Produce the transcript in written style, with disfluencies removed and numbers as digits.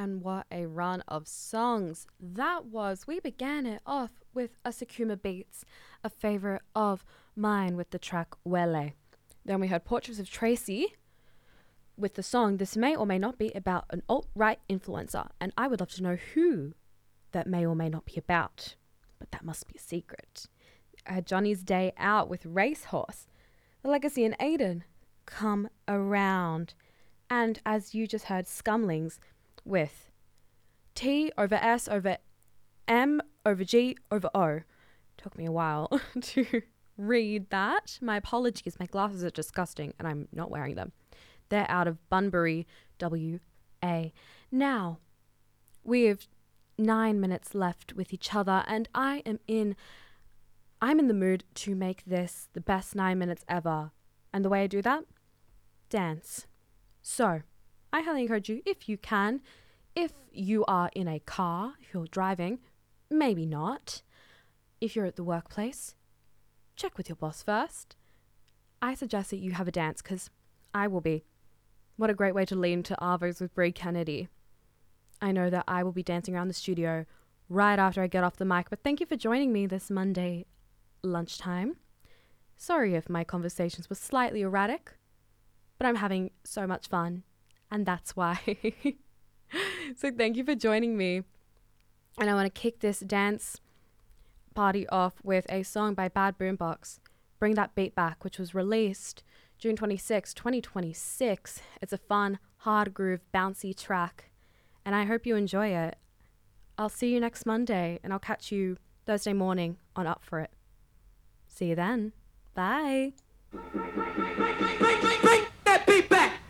and what a run of songs that was. We began it off with Asakuma Beats, a favorite of mine, with the track Wele. Then we heard Portraits of Tracy with the song This May or May Not Be About an Alt-Right Influencer, and I would love to know who that may or may not be about, but that must be a secret. I had Johnny's Day Out with Racehorse, The Legacy and Aiden, Come Around, and as you just heard, Scumlings with T over S over M over G over O. Took me a while to read that. My apologies, my glasses are disgusting and I'm not wearing them. They're out of Bunbury, WA. Now, we have 9 minutes left with each other, and I'm in the mood to make this the best 9 minutes ever. And the way I do that? Dance. So, I highly encourage you, if you can, if you are in a car, if you're driving, maybe not. If you're at the workplace, check with your boss first. I suggest that you have a dance, because I will be. What a great way to lead into Arvos with Brie Kennedy. I know that I will be dancing around the studio right after I get off the mic, but thank you for joining me this Monday lunchtime. Sorry if my conversations were slightly erratic, but I'm having so much fun, and that's why. So thank you for joining me. And I want to kick this dance party off with a song by Bad Boombox, Bring That Beat Back, which was released June 26, 2026. It's a fun, hard groove, bouncy track, and I hope you enjoy it. I'll see you next Monday, and I'll catch you Thursday morning on Up For It. See you then. Bye. Bring that beat back.